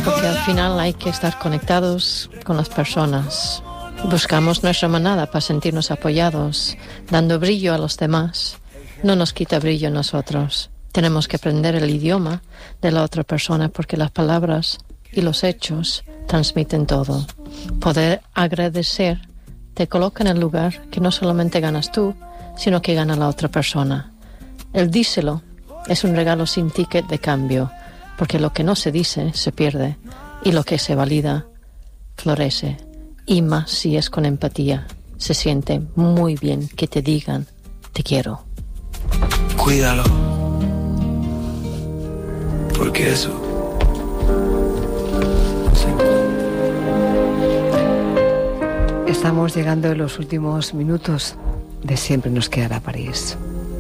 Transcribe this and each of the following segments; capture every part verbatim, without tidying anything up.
porque al final hay que estar conectados con las personas. Buscamos nuestra manada para sentirnos apoyados, dando brillo a los demás. No nos quita brillo a nosotros. Tenemos que aprender el idioma de la otra persona porque las palabras y los hechos transmiten todo. Poder agradecer te coloca en el lugar que no solamente ganas tú, sino que gana la otra persona. El díselo es un regalo sin ticket de cambio, porque lo que no se dice se pierde y lo que se valida florece. Y más si es con empatía. Se siente muy bien que te digan te quiero. Cuídalo, porque eso. Estamos llegando a los últimos minutos de Siempre nos quedará París.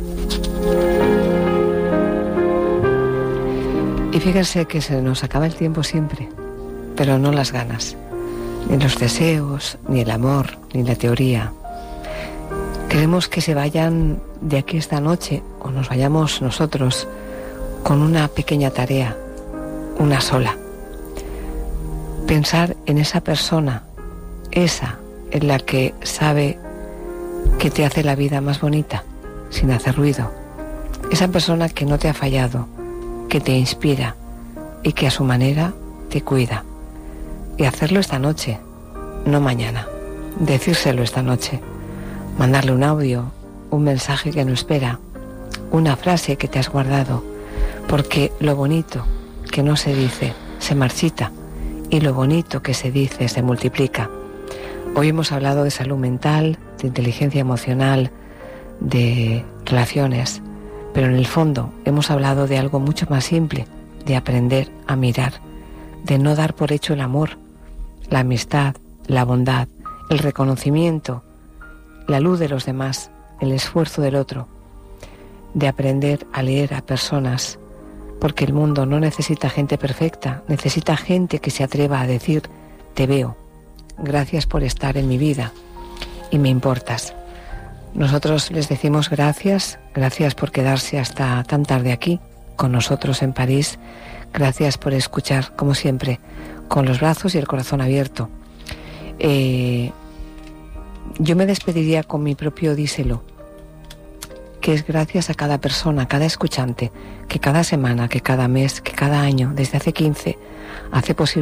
Y fíjense que se nos acaba el tiempo siempre, pero no las ganas, ni los deseos, ni el amor, ni la teoría. Queremos que se vayan de aquí esta noche, o nos vayamos nosotros, con una pequeña tarea, una sola. Pensar en esa persona, esa en la que sabe que te hace la vida más bonita, sin hacer ruido. Esa persona que no te ha fallado, que te inspira y que a su manera te cuida. Y hacerlo esta noche, no mañana. Decírselo esta noche. Mandarle un audio, un mensaje que no espera, una frase que te has guardado, porque lo bonito que no se dice se marchita y lo bonito que se dice se multiplica. Hoy hemos hablado de salud mental, de inteligencia emocional, de relaciones, pero en el fondo hemos hablado de algo mucho más simple, de aprender a mirar, de no dar por hecho el amor, la amistad, la bondad, el reconocimiento, la luz de los demás, el esfuerzo del otro, de aprender a leer a personas, porque el mundo no necesita gente perfecta, necesita gente que se atreva a decir, te veo, gracias por estar en mi vida y me importas. Nosotros les decimos gracias, gracias por quedarse hasta tan tarde aquí, con nosotros en París, gracias por escuchar, como siempre, con los brazos y el corazón abierto. Eh, yo me despediría con mi propio díselo, que es gracias a cada persona, a cada escuchante, que cada semana, que cada mes, que cada año, desde hace quince, hace posible